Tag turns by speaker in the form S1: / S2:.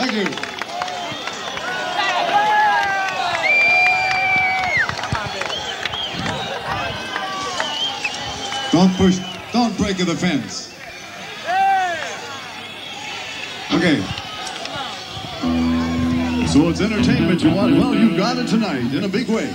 S1: Thank you. Don't push, don't break the fence. Okay. So it's entertainment you want? Well, you got it tonight in a big way.